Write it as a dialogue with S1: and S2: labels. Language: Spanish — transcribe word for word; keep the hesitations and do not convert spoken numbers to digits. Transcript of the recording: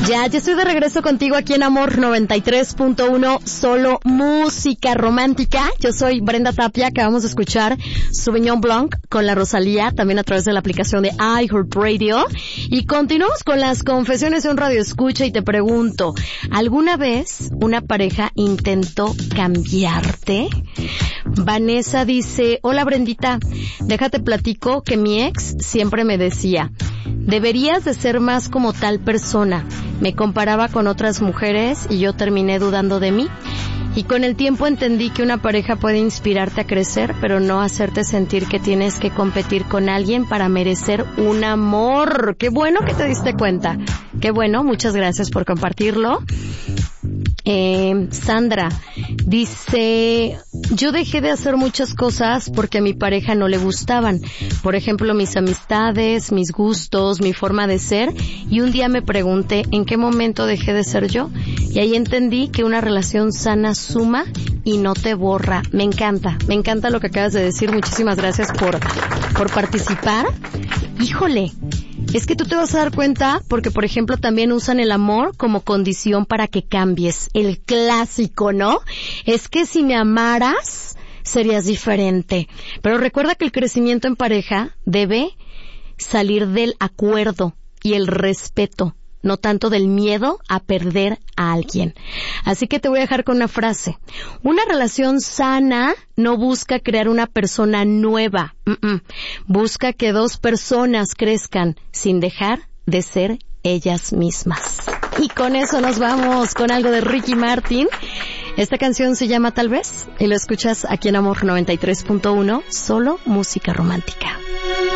S1: Ya, ya estoy de regreso contigo aquí en Amor noventa y tres punto uno, solo música romántica. Yo soy Brenda Tapia, acabamos de escuchar Sauvignon Blanc con la Rosalía, también a través de la aplicación de iHeartRadio. Y continuamos con las confesiones de un radio escucha y te pregunto, ¿alguna vez una pareja intentó cambiarte? Vanessa dice, hola Brendita, déjate platico que mi ex siempre me decía, deberías de ser más como tal persona. Me comparaba con otras mujeres y yo terminé dudando de mí. Y con el tiempo entendí que una pareja puede inspirarte a crecer, pero no hacerte sentir que tienes que competir con alguien para merecer un amor. Qué bueno que te diste cuenta. Qué bueno, muchas gracias por compartirlo. Eh, Sandra dice, yo dejé de hacer muchas cosas porque a mi pareja no le gustaban. Por ejemplo, mis amistades, mis gustos, mi forma de ser. Y un día me pregunté en qué momento dejé de ser yo. Y ahí entendí que una relación sana suma y no te borra. Me encanta, me encanta lo que acabas de decir. Muchísimas gracias por, por participar. Híjole, es que tú te vas a dar cuenta porque, por ejemplo, también usan el amor como condición para que cambies. El clásico, ¿no? Es que si me amaras, serías diferente. Pero recuerda que el crecimiento en pareja debe salir del acuerdo y el respeto, no tanto del miedo a perder a alguien. Así que te voy a dejar con una frase. Una relación sana no busca crear una persona nueva. Mm-mm. Busca que dos personas crezcan sin dejar de ser ellas mismas. Y con eso nos vamos con algo de Ricky Martin. Esta canción se llama Tal vez y lo escuchas aquí en Amor noventa y tres punto uno, solo música romántica.